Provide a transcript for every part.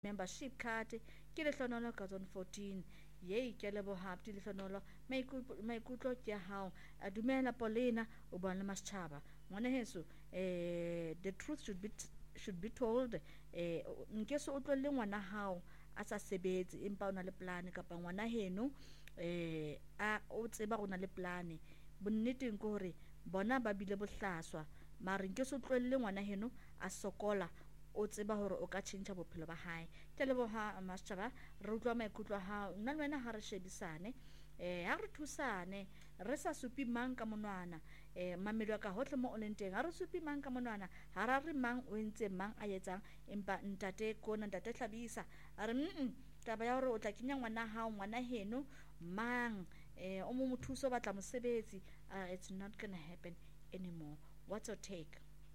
membership card ke lehlonololo ka zone 14 ye ke le bohapti lehlonololo maikutlo ke hao a dumela Paulina o bona le Maschaba ngwana heso the truth should be told nke se o tlolle ngwana hao a sa sebetse empa ona le plan kapa ngwana heno a o tseba gona le plan bonneteng ke hore bona ba bile bohlaswa mara nke se o tlolle ngwana heno a sokola o tseba hore o ka tšhentšha bophelo ba hae ke leboha Maschaba re utlwa maikutlo ha nna le wena ha re shebisane ha re thusane re sa supi mang ka monwana mamelo ka hotle mo o leng teng ha re supi mang ka monwana ha ra re mang o entse mang a etsang empa ntate Tlhabisa a re taba ya hore o tla kenya ngwana hao ngwana heno mang o mo mothuso ba tla mosebetsi it's not gonna happen anymore. What's your take?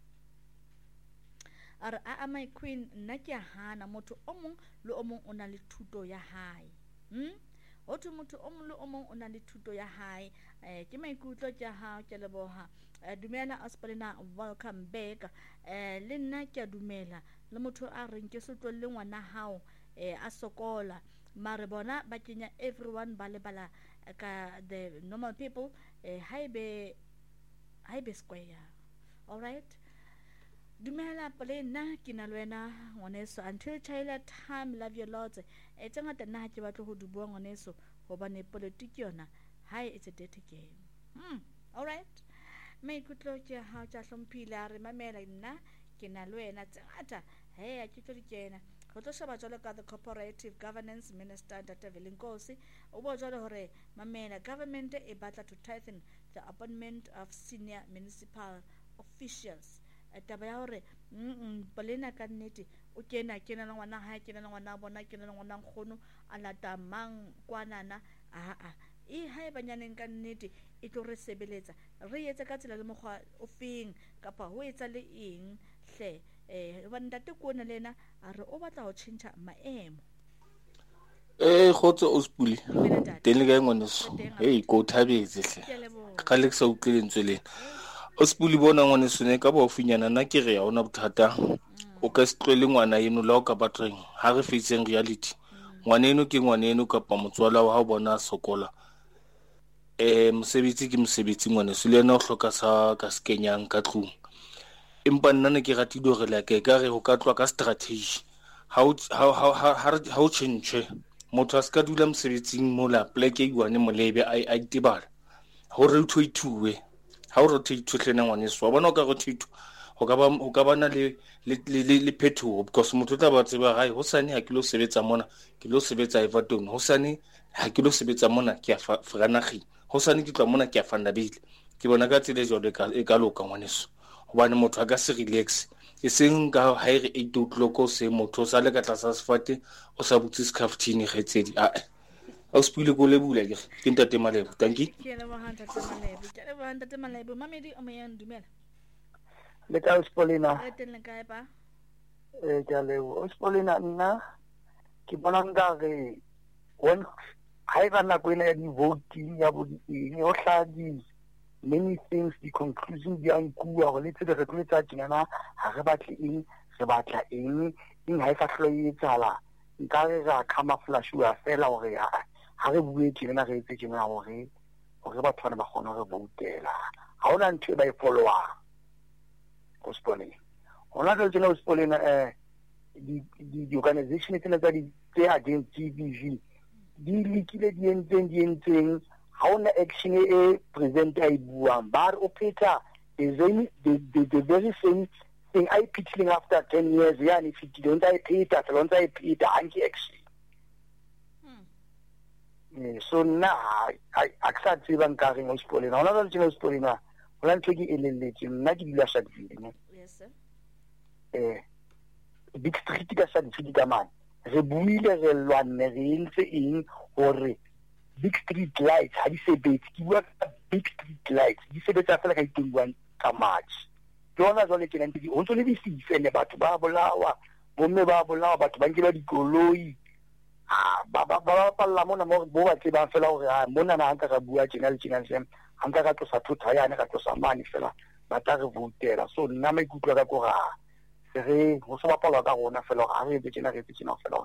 Are my queen nna ke hana motho o mong le o mong o na le thuto ya hae Otho motho o mong le o mong o na le thuto ya hae ke maikutlo ke ha ke leboha dumela Asperina welcome back le nna ke dumela le motho a reng ke se tlolle ngwana hao a sokola mare bona ba kenya everyone ba le bala ka the normal people haibe square. All right, dumela Paulina ke na le wena ngwaneso until Tyler time love you lots tsenga tana ha ke batla go di bua ngwaneso hobane politiki yona hi it's a dirty game. All right, maikutlo ke ha tsa hlomphile a re mamela nna ke na le wena tsengata a ke tlo di kena go tlo sheba jalo ka the cooperative governance minister Dr. Velinkosi o bo jalo hore mamela government e batla to tighten the appointment of senior municipal officials taba ya hore Paulina ka nnete o kena le ngwana hae kena le ngwana bona kena le ngwana nkgono a lata mang kwanana hae banyaneng ka nnete e tlo re sebeletsa re etse ka tsela le mokgwa o feng kapa ho etsa le eng hle ba ntate kona lena a re o batla ho tšhentšha maemo khotso Ospuli teng le ka ngwaneso ko thabetse hle ka le sa utlwe lentswe lena Ospuli bona ngwaneso ne ka ba ofinyana nna ke re ya ona bothata o ka se tlwele ngwana eno la o ka batreng ha re facing reality ngwana eno ke ngwana eno kapa motswala wa ha bona sokola mosebetsi ke mosebetsi ngwaneso le yena o hloka sa ka skenyang ka tlung empa nna ne ke ratile hore la ke re ho ka tlwa ka strategy ha o tšhentšhe motho a se ka dula mosebetsing mola pleke e one molebe a itebala hore o thoithuwe ha o rotate tlena ngwaneso wa bona o ka rotate ho ka bana le phethoho because motho o tla ba tseba hae ho sane ha ke lo sebetsa mona ke lo sebetsa Everton ho sane ha ke lo sebetsa mona ke ya Franaghi ho sane ke tla mona ke ya Vandabile ke bona ka tsela jole e ka loka ngwaneso hobane motho a ka se relax e seng ka haere 8 o'clock o se motho o sa le ka tlasa sefate o sa butse scaftini getsedi o spule go lebula ke ntate Malebo tanki ke le ba ntate Malebo mamedi o moyang dumela le ka Ospolina teng le kae ba ke le Ospolina nna ke bona ngare on ha eba na kwena ya di voting ya boding o hladi many things the conclusion di ankua go letse re tletsa tjena ha re batle eng re batla eng ha e sa hloye tsala nka re ra camouflage wa fela hore ha re bue tjena re etse tjena hore batho ba kgona re voutela ha ona ntwe ba e followa Ospolina ona ka tjena Ospolina di organization tsena tsa di against GBV di likile di entseng ha ona action e present a ibuang bar o pheta the very same thing I pitching after 10 years yani if you don't I pheta selonza I pheta anti action so na aksa tsiba nkare mo Ospolina ona ba tsena Ospolina ona ntse ke elelletse nna ke dila sa difilm yes sir big street ka sa difilm ka man re buile re lwanne re ntse eng hore big street lights ha di sebetse ke bua big street lights di sebetsa fela ka itenguang ka match yona jole ke ntle di o ntse le di sifele batho ba bolawa bomme ba bolawa batho ba nkela dikoloi ba palla mona mo ba tseba fela hore mona na nka ga bua channel sem hanka ka tlosa thotha yana ka tlosa mane fela ba tla re voutela so nna maikutlo ka go re ho se bapalwa ka rona fela ha re etse tjena fela